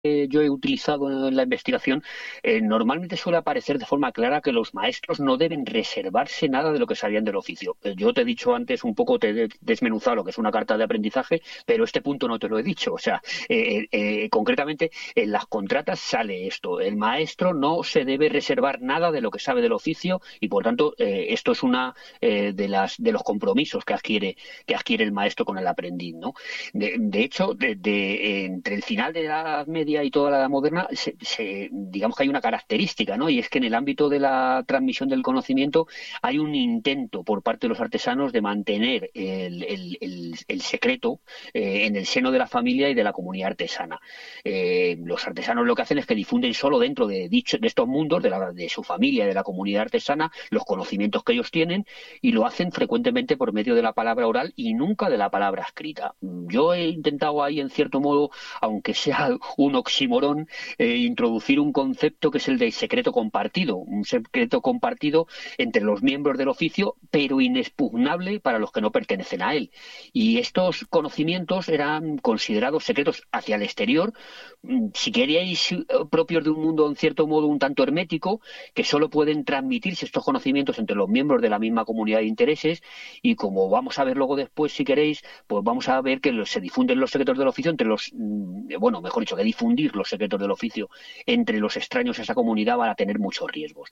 yo he utilizado en la investigación, normalmente suele aparecer de forma clara que los maestros no deben reservarse nada de lo que sabían del oficio. Yo te he dicho antes un poco, te he desmenuzado lo que es una carta de aprendizaje, pero este punto no te lo he dicho. O sea, concretamente en las contratas sale esto: el maestro no se debe reservar nada de lo que sabe del oficio y, por tanto, esto es una de los compromisos que adquiere el maestro con el aprendiz, ¿no? De hecho, entre el final de la Edad Media y toda la Edad Moderna, digamos que hay una característica, ¿no? Y es que en el ámbito de la transmisión del conocimiento hay un intento por parte de los artesanos de mantener el secreto en el seno de la familia y de la comunidad artesana. Los artesanos lo que hacen es que difunden solo dentro de estos mundos, de su familia y de la comunidad artesana, los conocimientos que ellos tienen, y lo hacen frecuentemente por medio de la palabra oral y nunca de la palabra escrita. Yo he intentado ahí, en cierto modo, aunque sea un oxímoron, introducir un concepto que es el de secreto compartido, un secreto compartido entre los miembros del oficio, pero inexpugnable para los que no pertenecen a él. Y estos conocimientos eran considerados secretos hacia el exterior, si queríais, propios de un mundo en cierto modo un tanto hermético, que solo pueden transmitirse estos conocimientos entre los miembros de la misma comunidad de intereses. Y como vamos a ver luego después, si queréis, pues vamos a ver que se difunden los secretos del oficio entre bueno, mejor dicho, que difundir los secretos del oficio entre los extraños a esa comunidad van a tener muchos riesgos.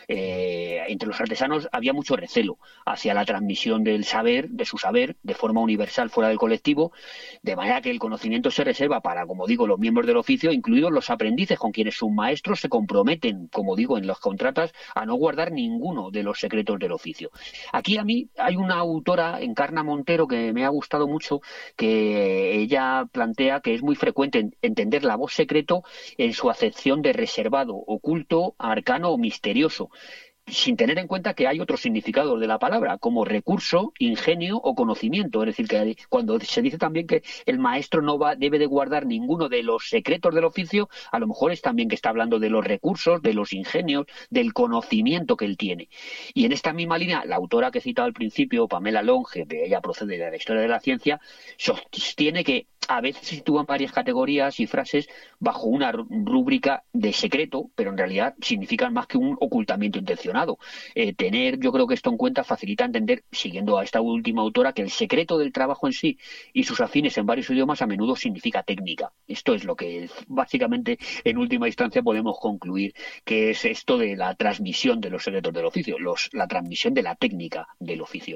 Entre los artesanos había mucho recelo hacia la transmisión del saber, de su saber, de forma universal fuera del colectivo, de manera que el conocimiento se reserva para, como digo, los miembros del oficio, incluidos los aprendices, con quienes sus maestros se comprometen, como digo, en las contratas, a no guardar ninguno de los secretos del oficio. Aquí a mí hay una autora, Encarna Montero, que me ha gustado mucho, que ella plantea que es muy frecuente entender la voz secreto en su acepción de reservado, oculto, arcano o misterioso, sin tener en cuenta que hay otros significados de la palabra, como recurso, ingenio o conocimiento. Es decir, que cuando se dice también que el maestro debe de guardar ninguno de los secretos del oficio, a lo mejor es también que está hablando de los recursos, de los ingenios, del conocimiento que él tiene. Y en esta misma línea, la autora que he citado al principio, Pamela Longe, que ella procede de la historia de la ciencia, sostiene que a veces se sitúan varias categorías y frases bajo una rúbrica de secreto, pero en realidad significan más que un ocultamiento intencionado. Tener, yo creo que esto en cuenta facilita entender, siguiendo a esta última autora, que el secreto del trabajo en sí y sus afines en varios idiomas a menudo significa técnica. Esto es lo que básicamente en última instancia podemos concluir que es esto de la transmisión de los secretos del oficio, la transmisión de la técnica del oficio.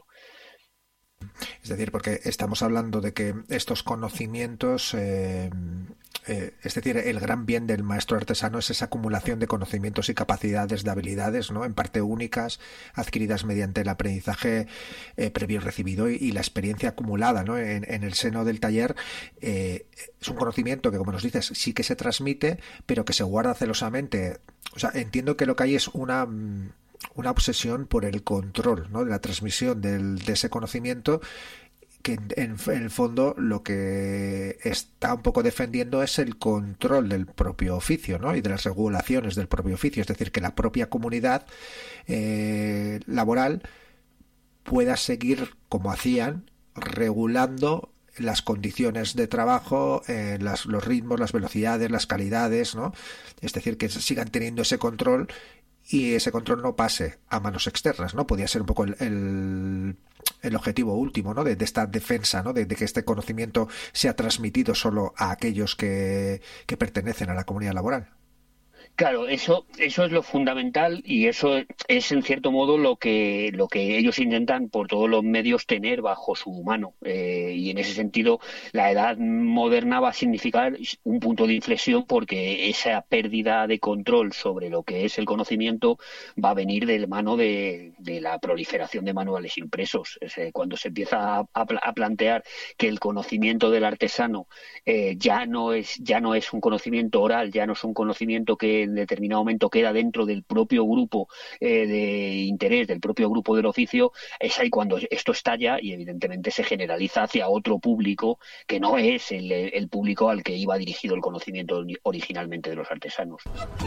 Es decir, porque estamos hablando de que estos conocimientos, es decir, el gran bien del maestro artesano es esa acumulación de conocimientos y capacidades, de habilidades, ¿no?, en parte únicas, adquiridas mediante el aprendizaje previo recibido y la experiencia acumulada, ¿no?, en el seno del taller. Es un conocimiento que, como nos dices, sí que se transmite, pero que se guarda celosamente. O sea, entiendo que lo que hay es una obsesión por el control, ¿no?, de la transmisión de ese conocimiento, que en el fondo lo que está un poco defendiendo es el control del propio oficio, ¿no?, y de las regulaciones del propio oficio. Es decir, que la propia comunidad laboral pueda seguir, como hacían, regulando las condiciones de trabajo, los ritmos, las velocidades, las calidades, ¿no? Es decir, que sigan teniendo ese control y ese control no pase a manos externas, ¿no? Podría ser un poco el objetivo último, ¿no?, de esta defensa, ¿no?, de que este conocimiento sea transmitido solo a aquellos que pertenecen a la comunidad laboral. Claro, eso es lo fundamental, y eso es en cierto modo lo que ellos intentan por todos los medios tener bajo su mano. Y en ese sentido, la edad moderna va a significar un punto de inflexión, porque esa pérdida de control sobre lo que es el conocimiento va a venir de la mano de la proliferación de manuales impresos. Cuando se empieza a plantear que el conocimiento del artesano ya no es un conocimiento oral, ya no es un conocimiento que en determinado momento queda dentro del propio grupo de interés, del propio grupo del oficio, es ahí cuando esto estalla y evidentemente se generaliza hacia otro público que no es el público al que iba dirigido el conocimiento originalmente de los artesanos.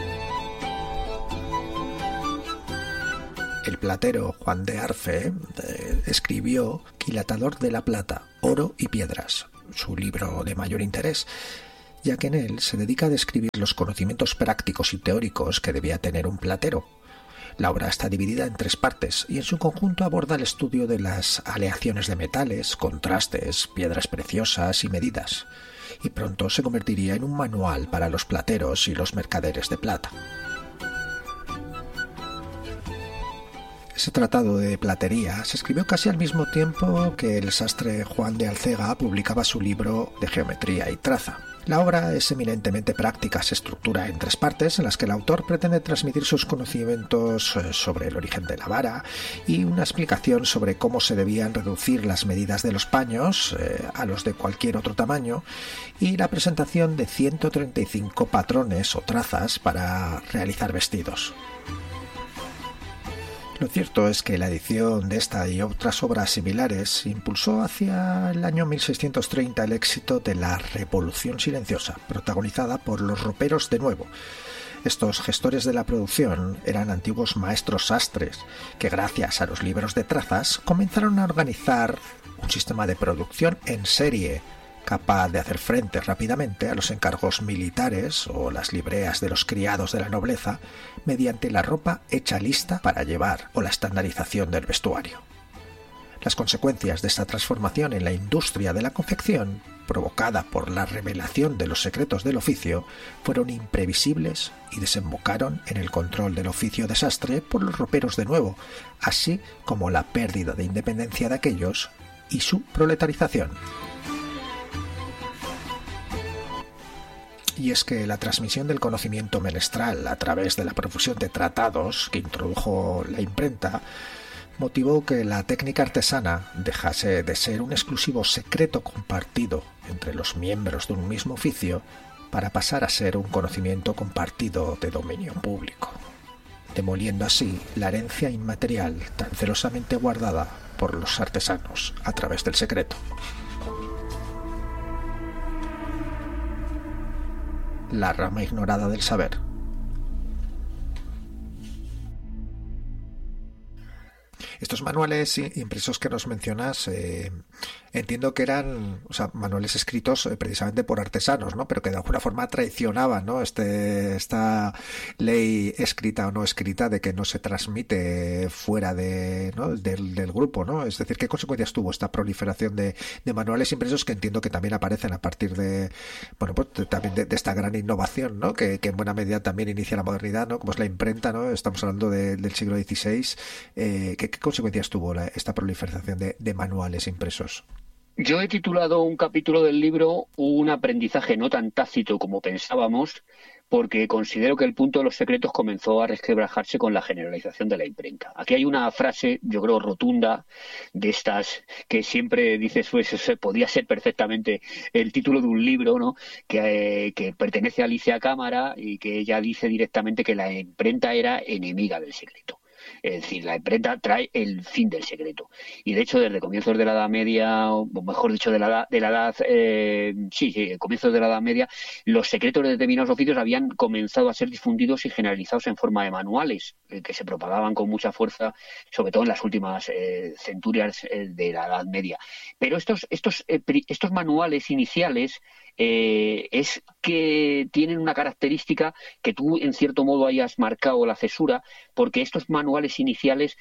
El platero Juan de Arfe escribió Quilatador de la plata, oro y piedras, su libro de mayor interés. ya que en él se dedica a describir los conocimientos prácticos y teóricos que debía tener un platero. La obra está dividida en 3 partes y en su conjunto aborda el estudio de las aleaciones de metales, contrastes, piedras preciosas y medidas, y pronto se convertiría en un manual para los plateros y los mercaderes de plata. Ese tratado de platería se escribió casi al mismo tiempo que el sastre Juan de Alcega publicaba su libro de geometría y traza. La obra es eminentemente práctica, se estructura en 3 partes en las que el autor pretende transmitir sus conocimientos sobre el origen de la vara y una explicación sobre cómo se debían reducir las medidas de los paños a los de cualquier otro tamaño y la presentación de 135 patrones o trazas para realizar vestidos. Lo cierto es que la edición de esta y otras obras similares impulsó hacia el año 1630 el éxito de la Revolución Silenciosa, protagonizada por los roperos de nuevo. Estos gestores de la producción eran antiguos maestros sastres que, gracias a los libros de trazas, comenzaron a organizar un sistema de producción en serie, capaz de hacer frente rápidamente a los encargos militares o las libreas de los criados de la nobleza mediante la ropa hecha lista para llevar o la estandarización del vestuario. Las consecuencias de esta transformación en la industria de la confección, provocada por la revelación de los secretos del oficio, fueron imprevisibles y desembocaron en el control del oficio de sastre por los roperos de nuevo, así como la pérdida de independencia de aquellos y su proletarización. Y es que la transmisión del conocimiento menestral a través de la profusión de tratados que introdujo la imprenta motivó que la técnica artesana dejase de ser un exclusivo secreto compartido entre los miembros de un mismo oficio para pasar a ser un conocimiento compartido de dominio público, demoliendo así la herencia inmaterial tan celosamente guardada por los artesanos a través del secreto. La rama ignorada del saber. Estos manuales impresos que nos mencionas, entiendo que eran, manuales escritos precisamente por artesanos, ¿no? Pero que de alguna forma traicionaban, ¿no? Esta ley escrita o no escrita de que no se transmite fuera ¿no? del grupo, ¿no? Es decir, ¿qué consecuencias tuvo esta proliferación de manuales impresos que entiendo que también aparecen a partir de, también de esta gran innovación, ¿no? Que en buena medida también inicia la modernidad, ¿no? Como es la imprenta, ¿no? Estamos hablando del siglo XVI. ¿Qué consecuencias tuvo esta proliferación de manuales impresos? Yo he titulado un capítulo del libro Un aprendizaje no tan tácito como pensábamos, porque considero que el punto de los secretos comenzó a resquebrajarse con la generalización de la imprenta. Aquí hay una frase, yo creo, rotunda, de estas que siempre dices, pues podía ser perfectamente el título de un libro, ¿no? Que pertenece a Alicia Cámara y que ella dice directamente que la imprenta era enemiga del secreto. Es decir, la imprenta trae el fin del secreto. Y de hecho, desde comienzos de la Edad Media, o mejor dicho, comienzos de la Edad Media, los secretos de determinados oficios habían comenzado a ser difundidos y generalizados en forma de manuales, que se propagaban con mucha fuerza, sobre todo en las últimas centurias de la Edad Media. Pero estos manuales iniciales es que tienen una característica que tú en cierto modo hayas marcado la cesura, porque estos manuales iniciales,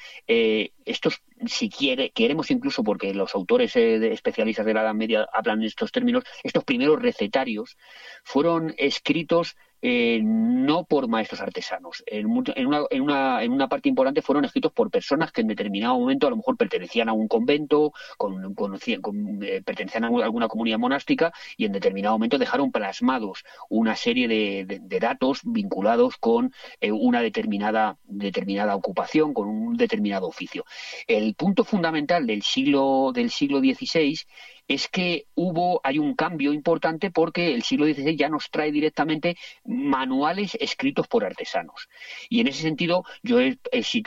si queremos incluso, porque los autores especialistas de la Edad Media hablan en estos términos, estos primeros recetarios fueron escritos no por maestros artesanos. En una parte importante fueron escritos por personas que en determinado momento a lo mejor pertenecían a un convento, pertenecían a alguna comunidad monástica y en determinado momento dejaron plasmados una serie de datos vinculados con una determinada ocupación, con un determinado oficio. El punto fundamental del siglo XVI es que hay un cambio importante porque el siglo XVI ya nos trae directamente manuales escritos por artesanos. Y en ese sentido yo he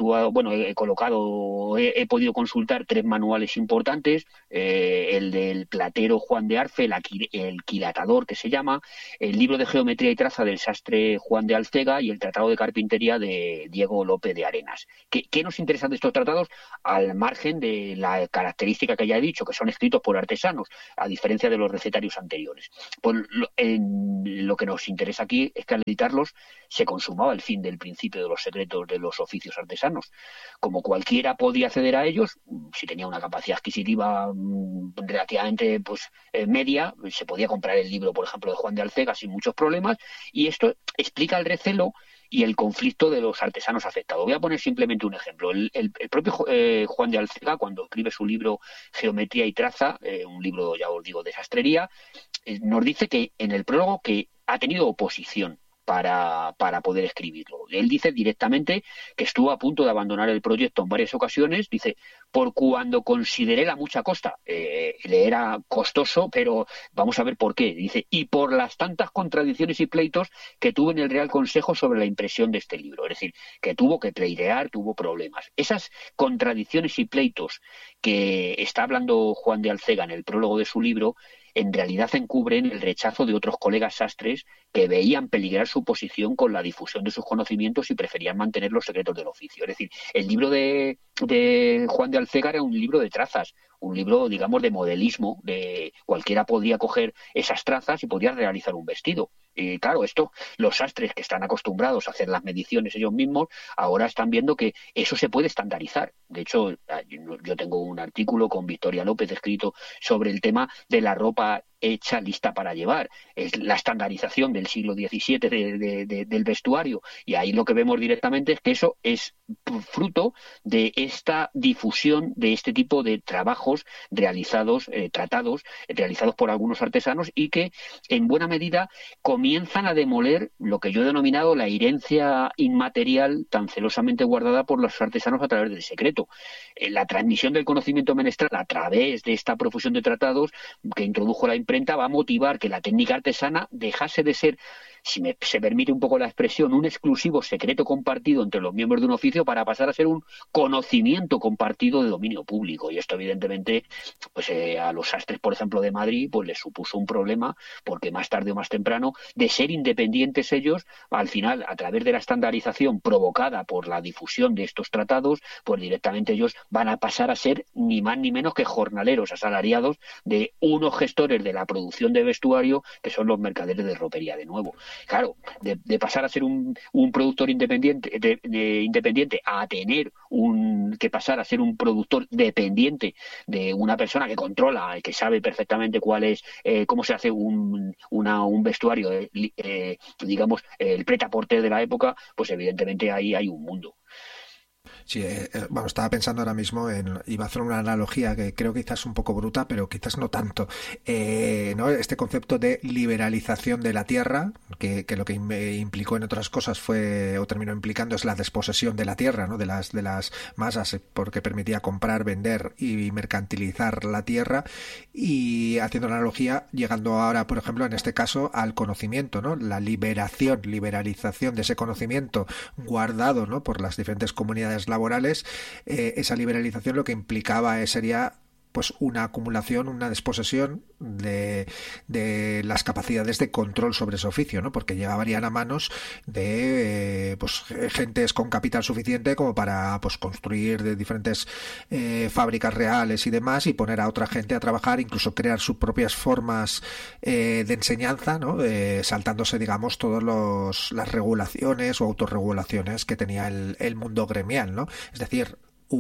podido consultar 3 manuales importantes, el del platero Juan de Arfe, el quilatador que se llama, el libro de geometría y traza del sastre Juan de Alcega y el tratado de carpintería de Diego López de Arenas. ¿Qué nos interesa de estos tratados? Al margen de la característica que ya he dicho, que son escritos por artesanos, artesanos, a diferencia de los recetarios anteriores. Pues lo que nos interesa aquí es que al editarlos se consumaba el fin del principio de los secretos de los oficios artesanos. Como cualquiera podía acceder a ellos, si tenía una capacidad adquisitiva relativamente media, se podía comprar el libro, por ejemplo, de Juan de Alcega sin muchos problemas, y esto explica el recelo y el conflicto de los artesanos afectados. Voy a poner simplemente un ejemplo. El propio Juan de Alcega, cuando escribe su libro Geometría y Traza, un libro, ya os digo, de sastrería, nos dice que en el prólogo que ha tenido oposición para poder escribirlo. Él dice directamente que estuvo a punto de abandonar el proyecto en varias ocasiones, dice, por cuando consideré la mucha costa. Le era costoso, pero vamos a ver por qué. Dice, y por las tantas contradicciones y pleitos que tuve en el Real Consejo sobre la impresión de este libro. Es decir, que tuvo que pleidear, tuvo problemas. Esas contradicciones y pleitos que está hablando Juan de Alcega en el prólogo de su libro, en realidad encubren el rechazo de otros colegas sastres que veían peligrar su posición con la difusión de sus conocimientos y preferían mantener los secretos del oficio. Es decir, el libro de Juan de Alcega era un libro de trazas, un libro, digamos, de modelismo, de cualquiera podría coger esas trazas y podría realizar un vestido. Y claro, esto, los sastres que están acostumbrados a hacer las mediciones ellos mismos, ahora están viendo que eso se puede estandarizar. De hecho, yo tengo un artículo con Victoria López escrito sobre el tema de la ropa hecha lista para llevar. Es la estandarización del siglo XVII del vestuario, y ahí lo que vemos directamente es que eso es fruto de esta difusión de este tipo de trabajos realizados, tratados realizados por algunos artesanos, y que en buena medida comienzan a demoler lo que yo he denominado la herencia inmaterial tan celosamente guardada por los artesanos a través del secreto. La transmisión del conocimiento menestral a través de esta profusión de tratados que introdujo la imprenta va a motivar que la técnica artesana dejase de ser, si se permite un poco la expresión, un exclusivo secreto compartido entre los miembros de un oficio para pasar a ser un conocimiento compartido de dominio público. Y esto, evidentemente, a los sastres, por ejemplo, de Madrid, pues les supuso un problema, porque más tarde o más temprano, de ser independientes ellos, al final, a través de la estandarización provocada por la difusión de estos tratados, pues directamente ellos van a pasar a ser ni más ni menos que jornaleros asalariados de unos gestores de la producción de vestuario, que son los mercaderes de ropería de nuevo. Claro, de pasar a ser un productor independiente, independiente a tener que pasar a ser un productor dependiente de una persona que controla, que sabe perfectamente cuál es, cómo se hace un vestuario, digamos, el prêt-à-porter de la época, pues evidentemente ahí hay un mundo. Sí, bueno, estaba pensando ahora mismo iba a hacer una analogía que creo que quizás un poco bruta, pero quizás no tanto, ¿no? Este concepto de liberalización de la tierra, que lo que implicó en otras cosas o terminó implicando es la desposesión de la tierra, ¿no? De las masas, porque permitía comprar, vender y mercantilizar la tierra, y haciendo una analogía, llegando ahora, por ejemplo, en este caso, al conocimiento, ¿no? La liberalización de ese conocimiento guardado, ¿no? Por las diferentes comunidades laborales, esa liberalización lo que implicaba sería pues una acumulación, una desposesión de las capacidades de control sobre ese oficio, ¿no? Porque llegarían a manos de gentes con capital suficiente como para construir de diferentes fábricas reales y demás, y poner a otra gente a trabajar, incluso crear sus propias formas de enseñanza, ¿no? Saltándose, digamos, todas las regulaciones o autorregulaciones que tenía el mundo gremial, ¿no? Es decir,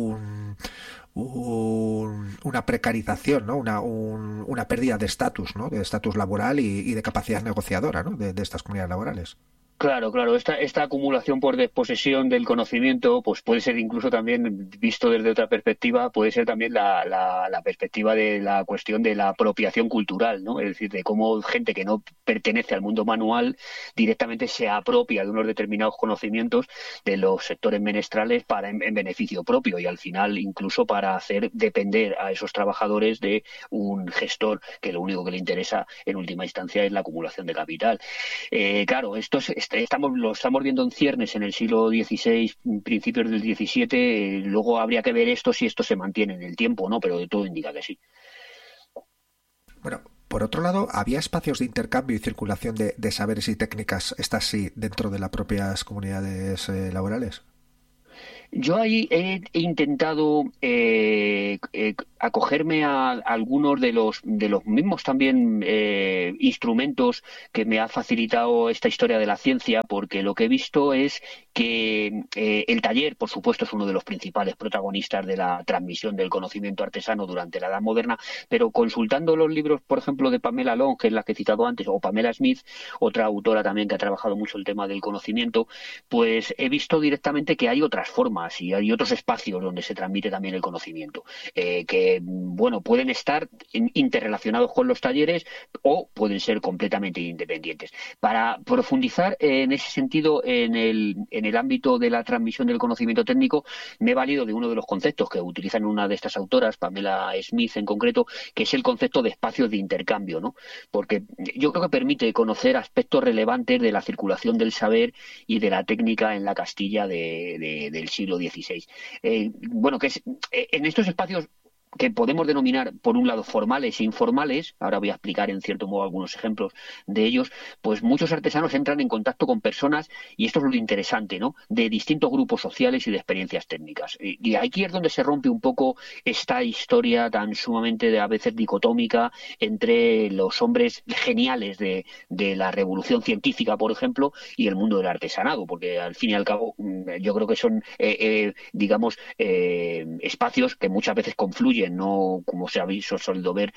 una precarización, ¿no? Una pérdida de estatus, ¿no? De estatus laboral y de capacidad negociadora, ¿no? De estas comunidades laborales. Claro, esta acumulación por desposesión del conocimiento, pues puede ser incluso también, visto desde otra perspectiva, puede ser también la perspectiva de la cuestión de la apropiación cultural, ¿no? Es decir, de cómo gente que no pertenece al mundo manual directamente se apropia de unos determinados conocimientos de los sectores menestrales en beneficio propio, y al final incluso para hacer depender a esos trabajadores de un gestor que lo único que le interesa en última instancia es la acumulación de capital. Claro, lo estamos viendo en ciernes en el siglo XVI, principios del XVII. Luego habría que ver si esto se mantiene en el tiempo, ¿no? Pero de todo indica que sí. Bueno, por otro lado, ¿había espacios de intercambio y circulación de saberes y técnicas, estas sí, dentro de las propias comunidades laborales? Yo ahí he intentado acogerme a algunos de los mismos también instrumentos que me ha facilitado esta historia de la ciencia, porque lo que he visto es que el taller, por supuesto, es uno de los principales protagonistas de la transmisión del conocimiento artesano durante la Edad Moderna, pero consultando los libros, por ejemplo, de Pamela Long, que es la que he citado antes, o Pamela Smith, otra autora también que ha trabajado mucho el tema del conocimiento, pues he visto directamente que hay otras formas y hay otros espacios donde se transmite también el conocimiento, que, bueno, pueden estar interrelacionados con los talleres o pueden ser completamente independientes. Para profundizar en ese sentido, en el ámbito de la transmisión del conocimiento técnico, me he valido de uno de los conceptos que utilizan una de estas autoras, Pamela Smith en concreto, que es el concepto de espacios de intercambio, ¿no? Porque yo creo que permite conocer aspectos relevantes de la circulación del saber y de la técnica en la Castilla del siglo XVI. Bueno, en estos espacios que podemos denominar, por un lado, formales e informales, ahora voy a explicar en cierto modo algunos ejemplos de ellos, pues muchos artesanos entran en contacto con personas, y esto es lo interesante, ¿no?, de distintos grupos sociales y de experiencias técnicas. Y aquí es donde se rompe un poco esta historia tan sumamente a veces dicotómica entre los hombres geniales de la revolución científica, por ejemplo, y el mundo del artesanado, porque al fin y al cabo yo creo que son, digamos, espacios que muchas veces confluyen, no como se ha solido ver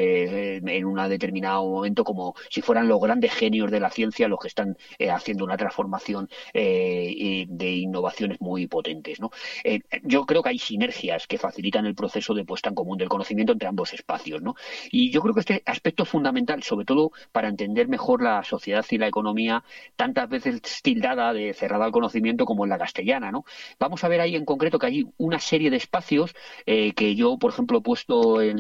en un determinado momento, como si fueran los grandes genios de la ciencia los que están haciendo una transformación de innovaciones muy potentes, ¿no? Yo creo que hay sinergias que facilitan el proceso de puesta en común del conocimiento entre ambos espacios, ¿no? Y yo creo que este aspecto es fundamental, sobre todo para entender mejor la sociedad y la economía, tantas veces tildada de cerrada al conocimiento como en la castellana, ¿no? Vamos a ver ahí en concreto que hay una serie de espacios que yo, por ejemplo, he puesto en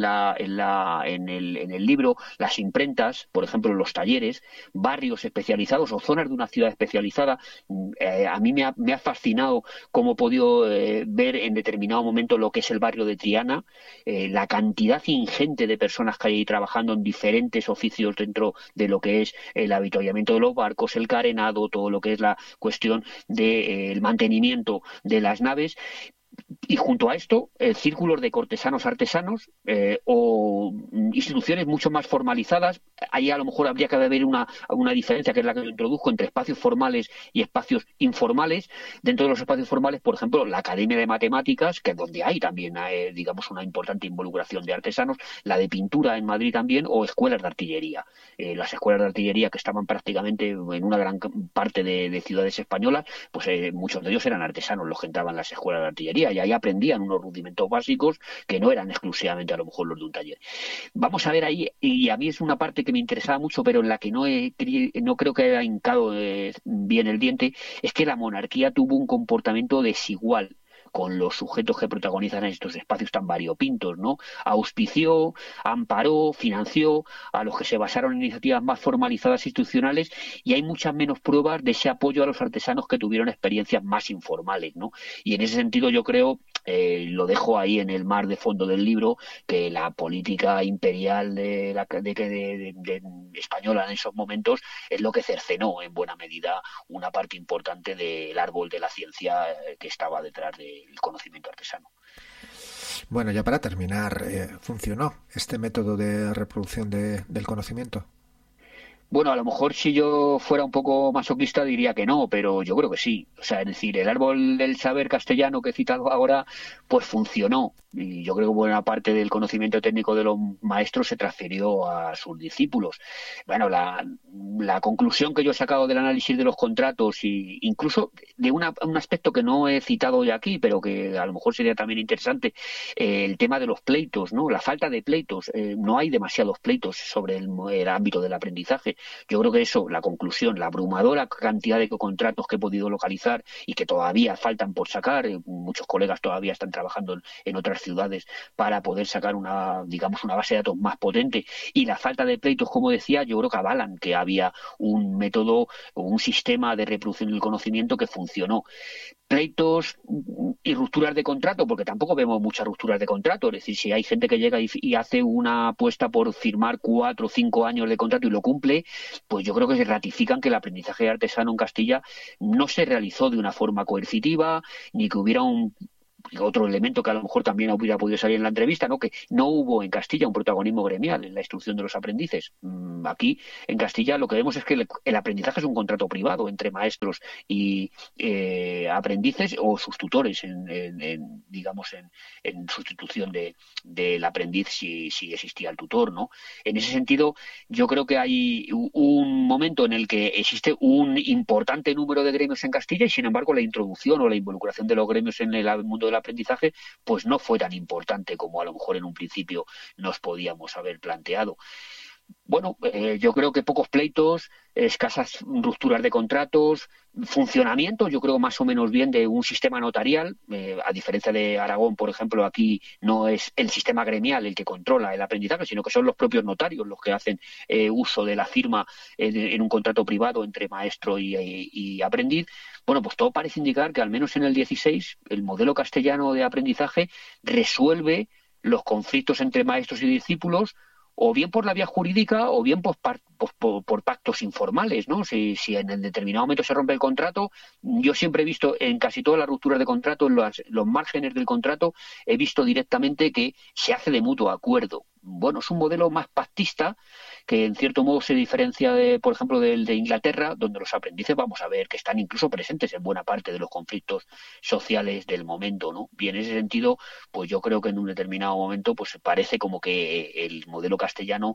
el libro, las imprentas, por ejemplo, los talleres, barrios especializados o zonas de una ciudad especializada. A mí me ha fascinado cómo he podido ver en determinado momento lo que es el barrio de Triana, la cantidad ingente de personas que hay ahí trabajando en diferentes oficios dentro de lo que es el avituallamiento de los barcos, el carenado, todo lo que es la cuestión del mantenimiento de las naves. Y junto a esto, círculos de cortesanos artesanos o instituciones mucho más formalizadas. Ahí a lo mejor habría que haber una diferencia, que es la que yo introduzco, entre espacios formales y espacios informales. Dentro de los espacios formales, por ejemplo, la Academia de Matemáticas, que es donde hay también, digamos, una importante involucración de artesanos, la de Pintura en Madrid también, o escuelas de artillería. Las escuelas de artillería que estaban prácticamente en una gran parte de ciudades españolas, pues muchos de ellos eran artesanos los que entraban en las escuelas de artillería, y ahí aprendían unos rudimentos básicos que no eran exclusivamente a lo mejor los de un taller. Vamos a ver ahí, y a mí es una parte que me interesaba mucho, pero en la que no creo que haya hincado bien el diente, es que la monarquía tuvo un comportamiento desigual con los sujetos que protagonizan estos espacios tan variopintos, ¿no? Auspició, amparó, financió a los que se basaron en iniciativas más formalizadas institucionales, y hay muchas menos pruebas de ese apoyo a los artesanos que tuvieron experiencias más informales, ¿no? Y en ese sentido yo creo, lo dejo ahí en el mar de fondo del libro, que la política imperial española en esos momentos es lo que cercenó en buena medida una parte importante del árbol de la ciencia que estaba detrás del conocimiento artesano. Bueno, ya para terminar, ¿funcionó este método de reproducción del conocimiento? Bueno, a lo mejor si yo fuera un poco masoquista diría que no, pero yo creo que sí. O sea, es decir, el árbol del saber castellano que he citado ahora, pues funcionó. Y yo creo que buena parte del conocimiento técnico de los maestros se transfirió a sus discípulos. Bueno, la conclusión que yo he sacado del análisis de los contratos, y incluso de un aspecto que no he citado ya aquí, pero que a lo mejor sería también interesante, el tema de los pleitos, ¿no? La falta de pleitos. No hay demasiados pleitos sobre el ámbito del aprendizaje. Yo creo que eso, la conclusión, la abrumadora cantidad de contratos que he podido localizar y que todavía faltan por sacar, muchos colegas todavía están trabajando en otras ciudades para poder sacar una base de datos más potente, y la falta de pleitos, como decía, yo creo que avalan que había un método o un sistema de reproducción del conocimiento que funcionó. Pleitos y rupturas de contrato, porque tampoco vemos muchas rupturas de contrato. Es decir, si hay gente que llega y hace una apuesta por firmar 4 o 5 años de contrato y lo cumple, pues yo creo que se ratifican que el aprendizaje artesano en Castilla no se realizó de una forma coercitiva, ni que hubiera un otro elemento que a lo mejor también hubiera podido salir en la entrevista, ¿no? Que no hubo en Castilla un protagonismo gremial en la instrucción de los aprendices. Aquí, en Castilla, lo que vemos es que el aprendizaje es un contrato privado entre maestros y aprendices o sus tutores, digamos, en sustitución del aprendiz si existía el tutor, ¿no? En ese sentido, yo creo que hay un momento en el que existe un importante número de gremios en Castilla y, sin embargo, la introducción o la involucración de los gremios en el mundo del aprendizaje pues no fue tan importante como a lo mejor en un principio nos podíamos haber planteado. Bueno, yo creo que pocos pleitos, escasas rupturas de contratos, funcionamiento, yo creo más o menos bien de un sistema notarial. A diferencia de Aragón, por ejemplo, aquí no es el sistema gremial el que controla el aprendizaje, sino que son los propios notarios los que hacen uso de la firma en un contrato privado entre maestro y aprendiz. Bueno, pues todo parece indicar que al menos en el 16 el modelo castellano de aprendizaje resuelve los conflictos entre maestros y discípulos, o bien por la vía jurídica o bien por pactos informales, ¿no? Si en el determinado momento se rompe el contrato, yo siempre he visto en casi todas las rupturas de contrato, en los márgenes del contrato, he visto directamente que se hace de mutuo acuerdo. Bueno, es un modelo más pactista que en cierto modo se diferencia, por ejemplo, del de Inglaterra, donde los aprendices vamos a ver que están incluso presentes en buena parte de los conflictos sociales del momento, ¿no? Y en ese sentido, pues yo creo que en un determinado momento pues parece como que el modelo castellano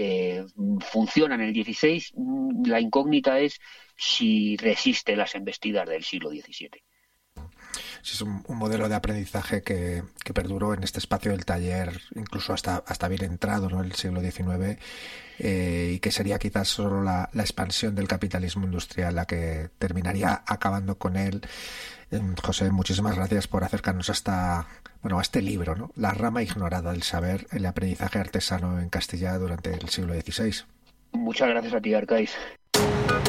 funciona en el 16. La incógnita es si resiste las embestidas del siglo XVII. Sí, es un modelo de aprendizaje que perduró en este espacio del taller incluso hasta bien entrado, ¿no?, el siglo XIX, y que sería quizás solo la expansión del capitalismo industrial la que terminaría acabando con él. José, muchísimas gracias por acercarnos a este libro, ¿no? La rama ignorada del saber, el aprendizaje artesano en Castilla durante el siglo XVI. Muchas gracias a ti, Arcais.